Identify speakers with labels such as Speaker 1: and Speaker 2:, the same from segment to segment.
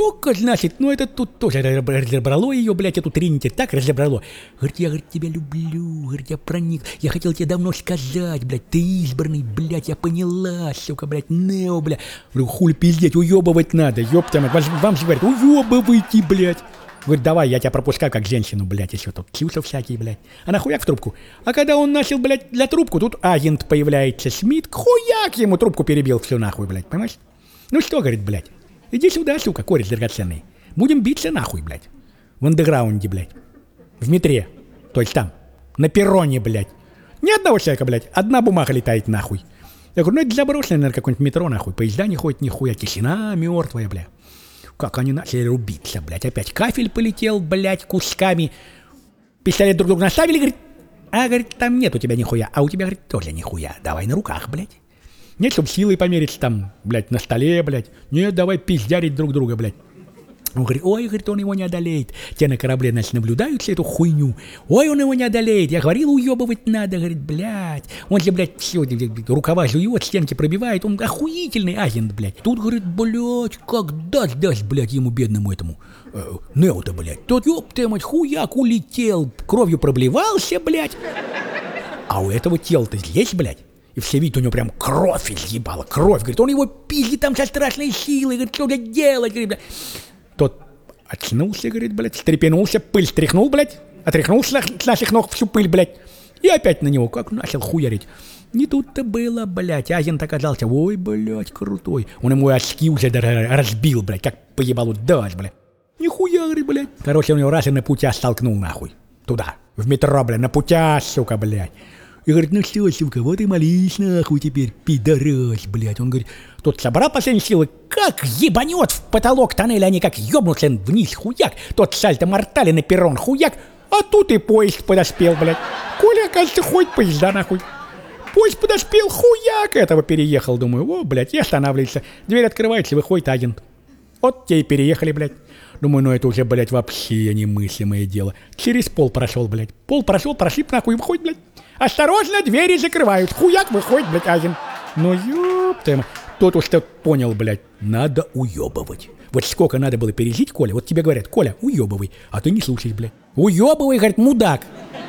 Speaker 1: только, значит, ну это тут тоже разобрало ее, блядь, эту Тринити, так разобрало. Говорит, я, говорит, тебя люблю, говорит, я проник, я хотел тебе давно сказать, блядь, ты избранный, блядь, я поняла, сука, блядь, Нео, блядь. Говорю, хули пиздеть, уебывать надо, ёпта, вам же говорят, уебывайте, блядь. Говорит, давай, я тебя пропускаю как женщину, блядь, еще тут кьюсов всякие, блядь. А нахуяк в трубку. А когда он начал, блядь, для трубку, тут агент появляется, Смит, хуяк ему трубку перебил, все нахуй, блядь, понимаешь? Ну что, говорит, блядь, иди сюда, сука, кореш драгоценный. Будем биться нахуй, блядь. В андеграунде, блядь. В метре. То есть там, на перроне, блядь. Ни одного человека, блядь, одна бумага летает нахуй. Я говорю, ну это заброшенное, наверное, какое-нибудь метро, нахуй. Поезда не ходят, нихуя, тишина мертвая, блядь. Как они начали рубиться, блядь. Опять кафель полетел, блядь, кусками. Пистолет друг друга наставили, говорит. А, говорит, там нет у тебя нихуя. А у тебя, говорит, тоже нихуя. Давай на руках, блядь. Нет, чтобы силой померить там, блядь, на столе, блядь. Нет, давай пиздярить друг друга, блядь. Он говорит, ой, говорит, он его не одолеет. Те на корабле, значит, наблюдают всю эту хуйню. Ой, он его не одолеет. Я говорил, уебывать надо, говорит, блядь. Он же, блядь, все, рукава жует, стенки пробивает. Он охуительный агент, блядь. Тут, говорит, блядь, как даст, блядь, ему бедному этому Нео-то, блядь. Тот, ёб ты мать, хуяк улетел, кровью проблевался, блядь. А у этого тела-то здесь, блядь. И все видят, у него прям кровь изъебала, кровь. Говорит, он его пиздит там со страшной силой. Говорит, что блядь, делать, говорит, блядь. Тот очнулся, говорит, блядь, встрепенулся, пыль стряхнул, блядь, отряхнулся с наших ног всю пыль, блядь, и опять на него как начал хуярить. Не тут-то было, блядь, агент оказался, ой, блядь, крутой. Он ему очки уже разбил, блядь, как поебалу дашь, блядь. Нихуя, говорит, блядь. Короче, он его раз и на путя столкнул, нахуй, туда, в метро, блядь, на путя, сука, блядь. И говорит, ну что, сука, вот и молись нахуй теперь, пидорас, блядь. Он говорит, тот собрал последние силы, как ебанет в потолок тоннеля, они как ебнутся вниз, хуяк. Тот сальто-мортали на перрон, хуяк. А тут и поезд подоспел, блядь. Коля, оказывается, ходит поезда, нахуй. Поезд подоспел, хуяк, этого переехал, думаю, о, блядь, и останавливается. Дверь открывается, выходит агент. Вот те и переехали, блядь. Думаю, ну это уже, блядь, вообще немыслимое дело. Через пол прошел, блядь. Пол прошел, прошиб нахуй, выходит, блядь. Осторожно, двери закрывают. Хуяк выходит, блядь, агент. Ну ёпта. Тот уж понял, блядь, надо уёбывать. Вот сколько надо было пережить, Коля. Вот тебе говорят, Коля, уёбывай. А ты не слушаешь, блядь. Уёбывай, говорит, мудак.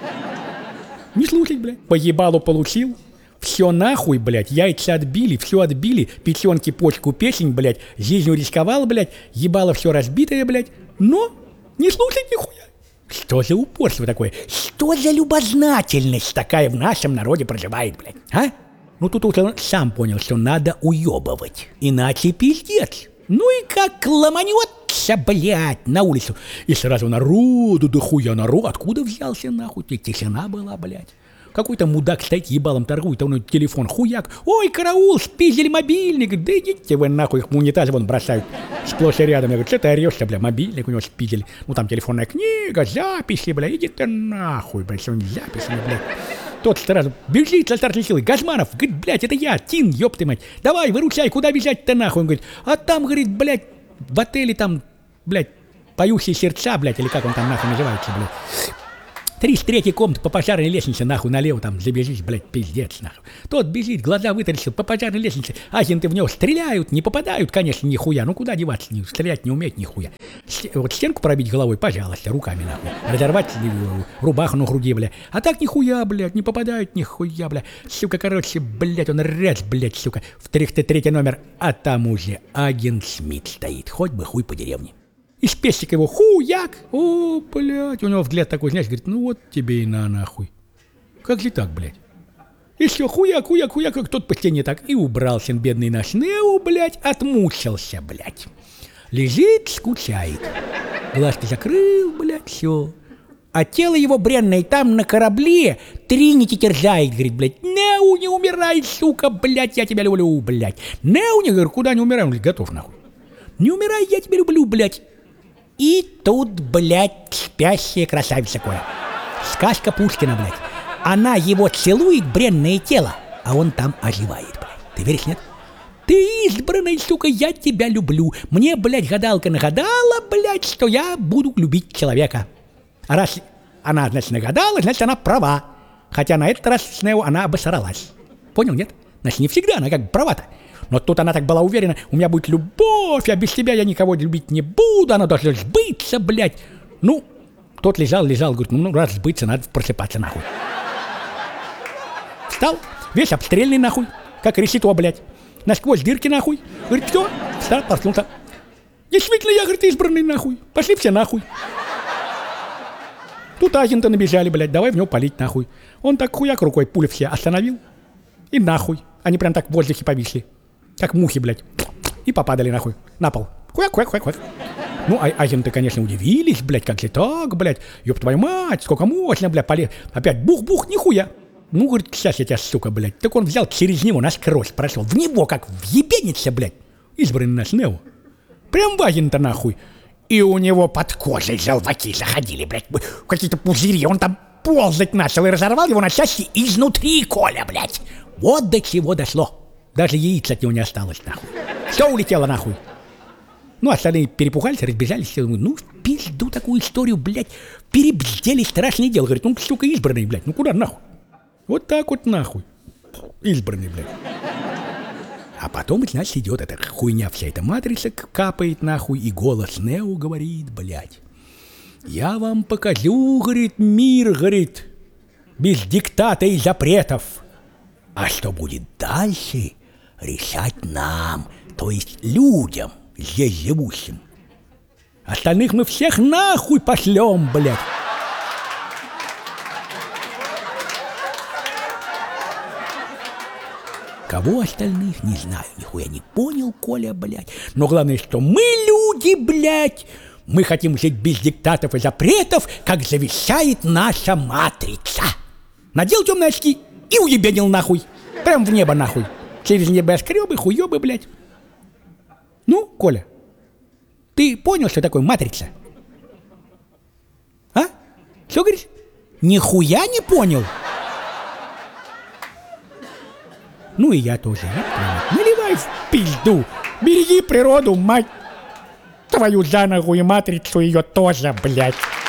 Speaker 1: Не слушай, блядь. По ебалу получил. Все нахуй, блядь. Яйца отбили, все отбили. Печенки, почку, печень, блядь. Жизнью рисковал, блядь. Ебало все разбитое, блядь. Но не слушай нихуя. Что за упорство такое? Что за любознательность такая в нашем народе проживает, блядь, а? Ну тут он сам понял, что надо уебывать, иначе пиздец. Ну и как ломанется, блядь, на улицу. И сразу народу, да хуя народ, откуда взялся нахуй? Тишина была, блядь. Какой-то мудак стоит, ебалом торгует, а у него телефон, хуяк. Ой, караул, спиздили мобильник. Да идите вы нахуй, их в унитаз вон бросают. Сплошь и рядом. Я говорю, что ты орешь-то, бля, мобильник у него спиздили. Ну там телефонная книга, записи, бля, иди ты нахуй, бля, сегодня записями, бля. Тот сразу бежит со старшей силой. Газманов, говорит, блядь, это я, Тин, ёб ты мать. Давай, выручай, куда бежать-то нахуй? Он говорит, а там, говорит, блядь, в отеле там, блядь, поющие сердца, блядь, или как он там нахуй называется, блядь. 33-й комнаты по пожарной лестнице, нахуй, налево там забежишь, блядь, пиздец, нахуй. Тот бежит, глаза вытаращил по пожарной лестнице, агенты в него стреляют, не попадают, конечно, нихуя, ну куда деваться, стрелять не умеет нихуя. Вот стенку пробить головой, пожалуйста, руками, нахуй, разорвать рубаху на груди, блядь. А так нихуя, блядь, не попадают нихуя, блядь. Сука, короче, блядь, он раз, блядь, сука, в 303 номер, а там уже агент Смит стоит, хоть бы хуй по деревне. Из пестика его хуяк, о, блядь, у него взгляд такой, знаешь, говорит, ну вот тебе и на нахуй. Как же так, блядь? И все, хуяк, как тот по стене так, и убрался бедный наш Нео, блядь, отмучился, блядь. Лежит, скучает. Глазки закрыл, блядь, все. А тело его бренное там на корабле Тринити терзает, говорит, блядь, Нео, не умирай, сука, блядь, я тебя люблю, блядь. Нео, не говорю, куда не умираем, он говорит, готов, нахуй. Не умирай, я тебя люблю, блядь. И тут, блядь, спящая красавица Коля. Сказка Пушкина, блядь. Она его целует, бренное тело, а он там оживает, блядь. Ты веришь, нет? Ты избранный, сука, я тебя люблю. Мне, блядь, гадалка нагадала, блядь, что я буду любить человека. А раз она, значит, нагадала, значит, она права. Хотя на этот раз с Нео она обосралась. Понял, нет? Значит, не всегда она как бы права-то. Но тут она так была уверена, у меня будет любовь, а без тебя я никого любить не буду, она должна сбыться, блядь. Ну, тот лежал, говорит, ну, раз сбыться, надо просыпаться, нахуй. Встал, весь обстрельный, нахуй, как решето, блядь. Насквозь дырки, нахуй. Говорит, все, встал, проснулся. Действительно, я, говорит, избранный, нахуй. Пошли все нахуй. Тут агенты набежали, блядь, давай в него палить, нахуй. Он так хуяк рукой пули все остановил. И нахуй. Они прям так в воздухе повисли. Как мухи, блядь. И попадали, нахуй, на пол. Хуяк. Ну, агенты, конечно, удивились, блядь, как же так, блядь. Ёб твою мать, сколько можно, блядь, опять бух-бух, нихуя. Ну, говорит, сейчас я тебя, сука, блядь. Так он взял через него насквозь прошел. В него как въебенится, блядь. Избранный наш Нео. Прям в агента, нахуй. И у него под кожей желваки заходили, блядь, какие-то пузыри. Он там ползать начал и разорвал его на части изнутри, Коля, блядь. Вот до чего дошло. Даже яиц от него не осталось, нахуй. Все улетело, нахуй. Ну, остальные перепугались, разбежались. Ну, в пизду такую историю, блядь. Перебздели страшное дело. Говорит, ну, сука, избранный, блядь. Ну, куда нахуй? Вот так вот нахуй. Избранный, блядь. А потом, значит, идет эта хуйня, вся эта матрица капает нахуй, и голос Нео говорит, блядь. Я вам покажу, говорит, мир, говорит, без диктата и запретов. А что будет дальше, решать нам, то есть людям, здесь живущим. Остальных мы всех нахуй пошлем, блядь. Кого остальных, не знаю, нихуя не понял, Коля, блядь. Но главное, что мы люди, блядь. Мы хотим жить без диктатов и запретов, как завещает наша матрица. Надел темные очки и уебенил нахуй. Прям в небо нахуй. Через небоскребы, хуёбы, блядь. Ну, Коля, ты понял, что такое матрица? А? Что говоришь? Нихуя не понял? Ну и я тоже. Наливай в пизду. Береги природу, мать твою за ногу, и матрицу ее тоже, блядь.